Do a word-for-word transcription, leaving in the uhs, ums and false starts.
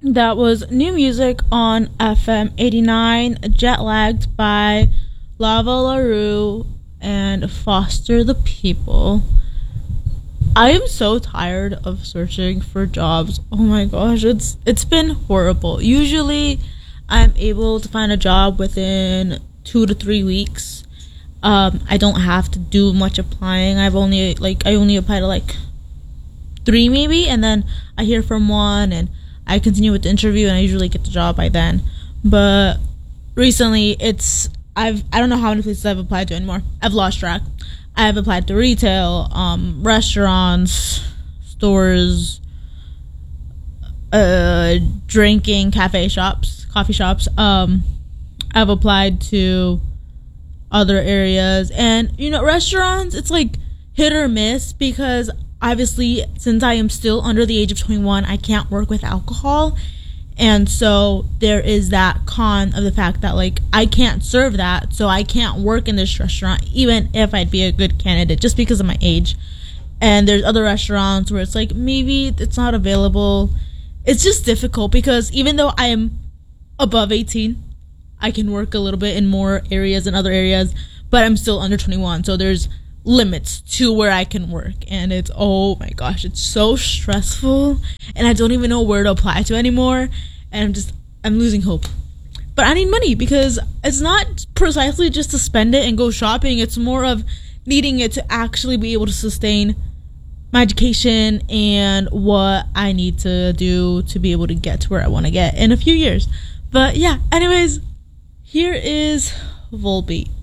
That was new music on F M eighty-nine, Jet Lagged by Lava LaRue and Foster the People. I am so tired of searching for jobs. Oh my gosh, it's it's been horrible. Usually I'm able to find a job within two to three weeks. Um, I don't have to do much applying. I've only like I only applied to like three maybe, and then I hear from one and I continue with the interview and I usually get the job by then. But recently it's I've I don't know how many places I've applied to anymore. I've lost track. I've applied to retail, um, restaurants, stores, uh, drinking, cafe shops, coffee shops. Um, I've applied to other areas, and you know, restaurants, it's like hit or miss because obviously, since I am still under the age of twenty-one, I can't work with alcohol. And so there is that con of the fact that, like, I can't serve that, so I can't work in this restaurant, even if I'd be a good candidate, just because of my age. And there's other restaurants where it's like, maybe it's not available. It's just difficult because even though I am above eighteen, I can work a little bit in more areas and other areas, but I'm still under twenty-one, so there's limits to where I can work, and it's oh my gosh, it's so stressful, and I don't even know where to apply to anymore, and I'm just I'm losing hope. But I need money because it's not precisely just to spend it and go shopping. It's more of needing it to actually be able to sustain my education and what I need to do to be able to get to where I want to get in a few years. But yeah, anyways, here is Volbeat.